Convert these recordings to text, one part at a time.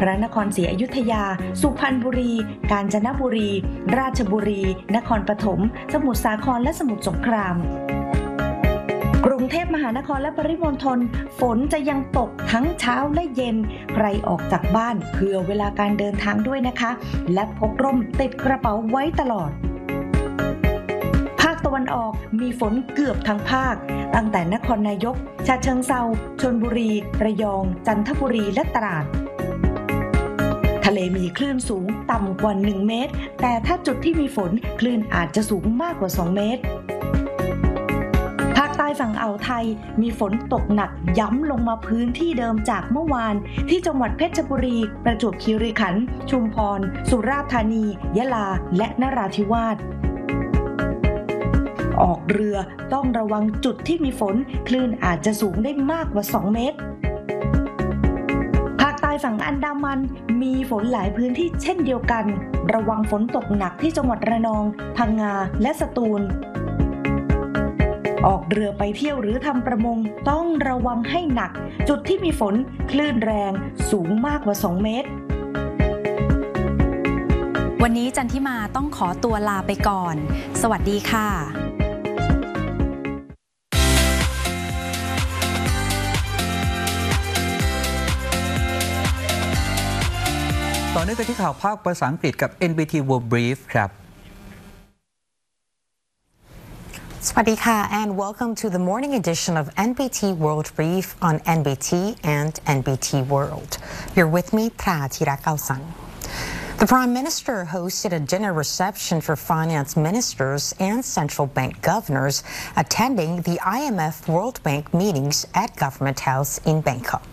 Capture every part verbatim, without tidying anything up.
พระนครศรีอยุธยาสุพรรณบุรีกาญจนบุรีราชบุรีนครปฐมสมุทรสาครและสมุทรสงครามกรุงเทพมหานครและปริมณฑลฝนจะยังตกทั้งเช้าและเย็นใครออกจากบ้านเผื่อเวลาการเดินทางด้วยนะคะและพกร่มติดกระเป๋าไว้ตลอดภาคตะวันออกมีฝนเกือบทั้งภาคตั้งแต่นครนายกฉะเชิงเทราชลบุรีระยองจันทบุรีและตราดทะเลมีคลื่นสูงต่ำกว่าหนึ่งเมตรแต่ถ้าจุดที่มีฝนคลื่นอาจจะสูงมากกว่าสองเมตรภาคใต้ฝั่งอ่าวไทยมีฝนตกหนักย้ำลงมาพื้นที่เดิมจากเมื่อวานที่จังหวัดเพชรบุรีประจวบคีรีขันธ์ชุมพรสุราษฎร์ธานียะลาและนราธิวาสออกเรือต้องระวังจุดที่มีฝนคลื่นอาจจะสูงได้มากกว่าสองเมตรภาคใต้ฝั่งอันดามันมีฝนหลายพื้นที่เช่นเดียวกันระวังฝนตกหนักที่จังหวัดระนองพังงาและสตูลออกเรือไปเที่ยวหรือทำประมงต้องระวังให้หนักจุดที่มีฝนคลื่นแรงสูงมากกว่าสองเมตรวันนี้จันทิมาต้องขอตัวลาไปก่อนสวัสดีค่ะต่อเนื่องกันที่ข่าวภาคภาษาอังกฤษกับ เอ็น บี ที World Brief ครับสวัสดีค่ะ and welcome to the morning edition of เอ็น บี ที World Brief on เอ็น บี ที and เอ็น บี ที World. You're with me, Tra Thirakalsan. The Prime Minister hosted a dinner reception for finance ministers and central bank governors attending the I M F World Bank meetings at Government House in Bangkok.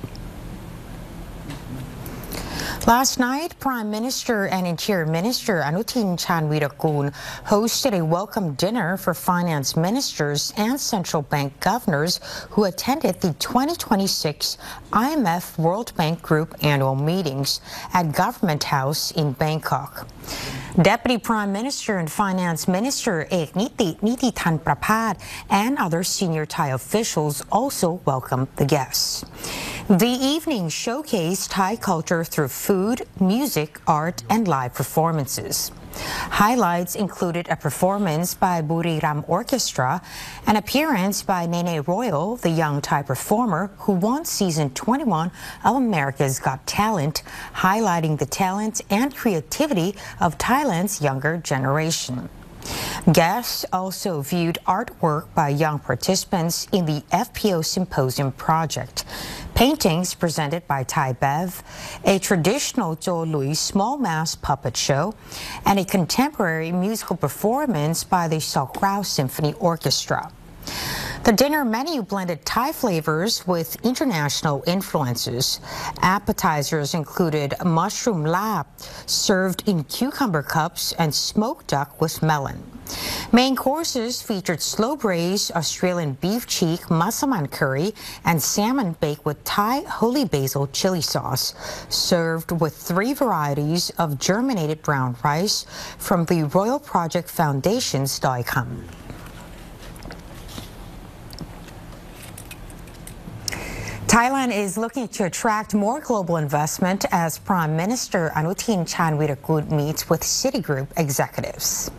Last night, Prime Minister and Interior Minister Anutin Chanvirakul hosted a welcome dinner for finance ministers and central bank governors who attended the twenty twenty-six I M F World Bank Group annual meetings at Government House in Bangkok. Deputy Prime Minister and Finance Minister Ek Niti Nitithan Prapad and other senior Thai officials also welcomed the guests. The evening showcased Thai culture through food, music, art, and live performances. Highlights included a performance by Buriram Orchestra, an appearance by Nene Royal, the young Thai performer who won season twenty-one of America's Got Talent, highlighting the talent and creativity of Thailand's younger generation. Guests also viewed artwork by young participants in the F P O Symposium project, paintings presented by Thai Bev, a traditional Jo Lui small mass puppet show, and a contemporary musical performance by the Sokrao Symphony Orchestra. The dinner menu blended Thai flavors with international influences. Appetizers included mushroom lap, served in cucumber cups, and smoked duck with melon. Main courses featured slow-braised Australian beef cheek massaman curry and salmon baked with Thai holy basil chili sauce, served with three varieties of germinated brown rice from the Royal Project Foundation's Doi Kham. Thailand is looking to attract more global investment as Prime Minister Anutin Chanvirakul meets with Citigroup executives.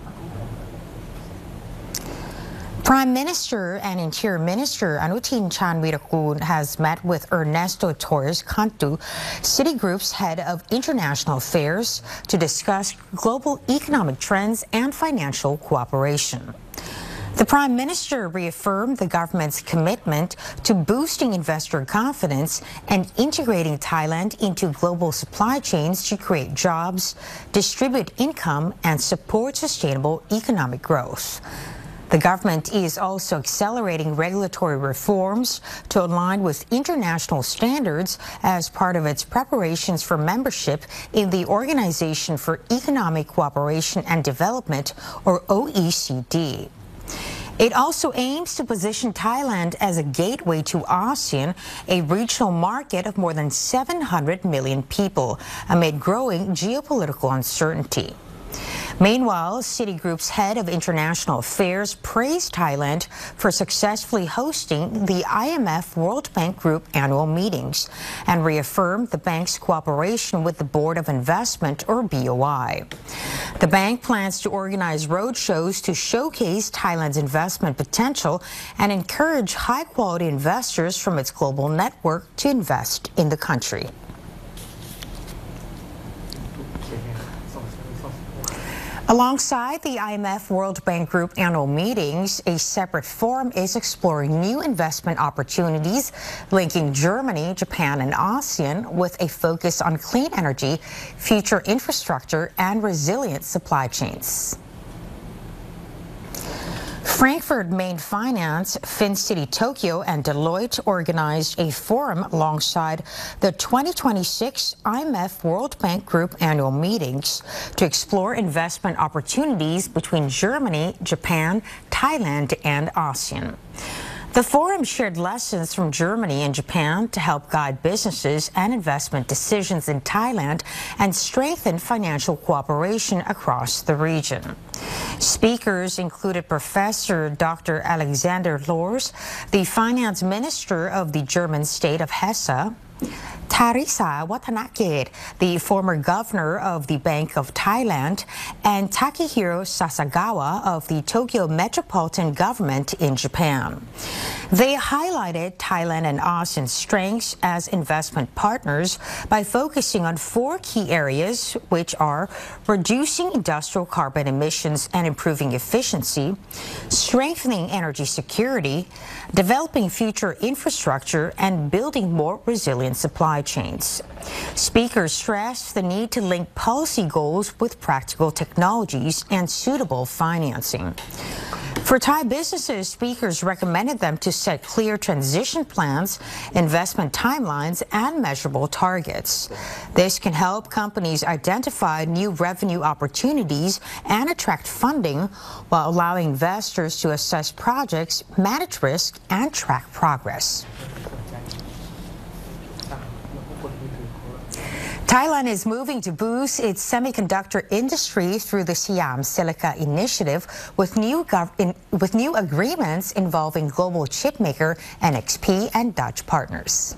Prime Minister and Interior Minister Anutin Chanvirakul has met with Ernesto Torres Cantu, Citigroup's head of international affairs, to discuss global economic trends and financial cooperation. The Prime Minister reaffirmed the government's commitment to boosting investor confidence and integrating Thailand into global supply chains to create jobs, distribute income, and support sustainable economic growth. The government is also accelerating regulatory reforms to align with international standards as part of its preparations for membership in the Organization for Economic Cooperation and Development, or O E C D. It also aims to position Thailand as a gateway to ASEAN, a regional market of more than seven hundred million people, amid growing geopolitical uncertainty. Meanwhile, Citigroup's head of international affairs praised Thailand for successfully hosting the I M F World Bank Group annual meetings and reaffirmed the bank's cooperation with the Board of Investment, or B O I. The bank plans to organize roadshows to showcase Thailand's investment potential and encourage high-quality investors from its global network to invest in the country. Alongside the I M F World Bank Group annual meetings, a separate forum is exploring new investment opportunities linking Germany, Japan, and ASEAN with a focus on clean energy, future infrastructure, and resilient supply chains. Frankfurt Main Finance, FinCity Tokyo, and Deloitte organized a forum alongside the twenty twenty-six I M F World Bank Group annual meetings to explore investment opportunities between Germany, Japan, Thailand, and ASEAN. The forum shared lessons from Germany and Japan to help guide businesses and investment decisions in Thailand and strengthen financial cooperation across the region. Speakers included Professor Doctor Alexander Lors, the finance minister of the German state of Hesse, Tharisa Watanaket, the former governor of the Bank of Thailand, and Takehiro Sasagawa of the Tokyo Metropolitan Government in Japan. They highlighted Thailand and ASEAN's strengths as investment partners by focusing on four key areas, which are reducing industrial carbon emissions and improving efficiency, strengthening energy security, developing future infrastructure, and building more resilient supply chains. Speakers stressed the need to link policy goals with practical technologies and suitable financing. For Thai businesses, speakers recommended them to set clear transition plans, investment timelines, and measurable targets. This can help companies identify new revenue opportunities and attract funding while allowing investors to assess projects, manage risk, and track progress. Thailand is moving to boost its semiconductor industry through the Siam Silica initiative with new, in, with new agreements involving global chipmaker N X P and Dutch partners.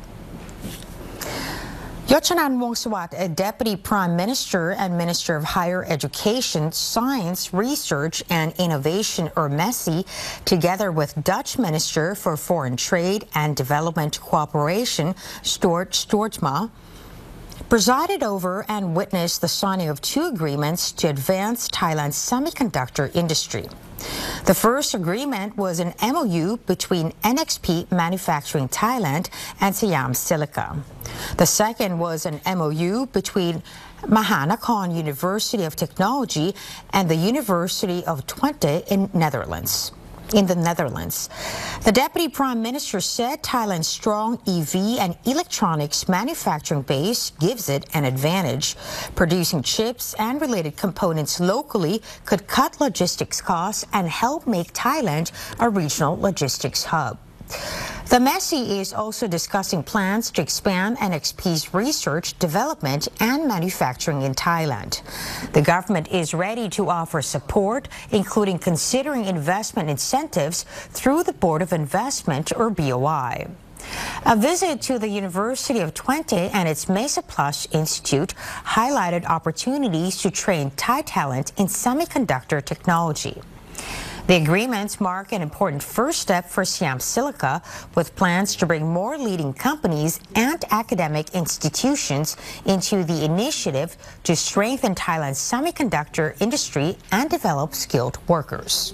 Yochanan Wongsuwat, a Deputy Prime Minister and Minister of Higher Education, Science, Research and Innovation, or MESI, together with Dutch Minister for Foreign Trade and Development Cooperation, Stuart Stoortma, presided over and witnessed the signing of two agreements to advance Thailand's semiconductor industry. The first agreement was an M O U between N X P Manufacturing Thailand and Siam Silica. The second was an M O U between Mahanakhon University of Technology and the University of Twente in Netherlands. in the Netherlands. The Deputy Prime Minister said Thailand's strong E V and electronics manufacturing base gives it an advantage. Producing chips and related components locally could cut logistics costs and help make Thailand a regional logistics hub. The MESI is also discussing plans to expand N X P's research, development, and manufacturing in Thailand. The government is ready to offer support, including considering investment incentives through the Board of Investment, or B O I. A visit to the University of Twente and its Mesa Plus Institute highlighted opportunities to train Thai talent in semiconductor technology. The agreements mark an important first step for Siam Silica, with plans to bring more leading companies and academic institutions into the initiative to strengthen Thailand's semiconductor industry and develop skilled workers.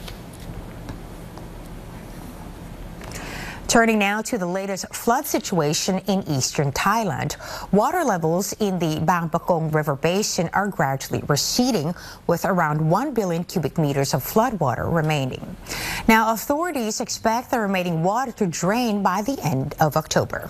Turning now to the latest flood situation in eastern Thailand. Water levels in the Bang Pakong River Basin are gradually receding, with around one billion cubic meters of floodwater remaining. Now, authorities expect the remaining water to drain by the end of October.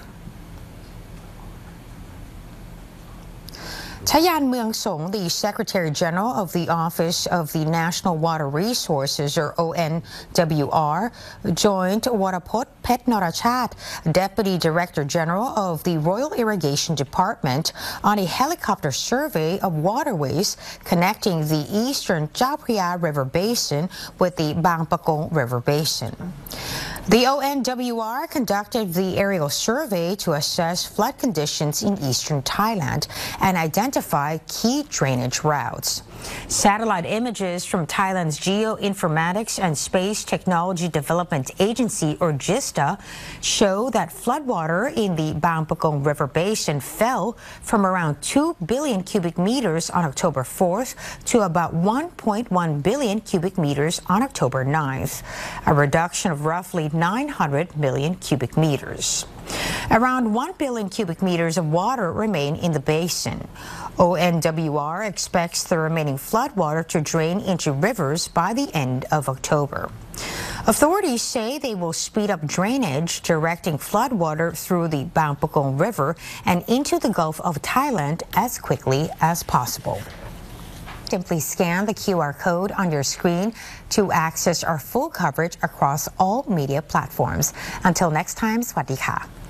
Chayan Meungsong, the Secretary General of the Office of the National Water Resources, or O N W R, joined Warapot Phet Norachat, Deputy Director General of the Royal Irrigation Department, on a helicopter survey of waterways connecting the eastern Chao Phraya River Basin with the Bang Pakong River Basin. The O N W R conducted the aerial survey to assess flood conditions in eastern Thailand and identify key drainage routes. Satellite images from Thailand's Geoinformatics and Space Technology Development Agency, or GISTA, show that floodwater in the Bang Pakong River Basin fell from around two billion cubic meters on October fourth to about one point one billion cubic meters on October ninth, a reduction of roughly nine hundred million cubic meters. Around one billion cubic meters of water remain in the basin. O N W R expects the remaining floodwater to drain into rivers by the end of October. Authorities say they will speed up drainage, directing floodwater through the Bang Pakong River and into the Gulf of Thailand as quickly as possible. Simply scan the Q R code on your screen to access our full coverage across all media platforms. Until next time, สวัสดีค่ะ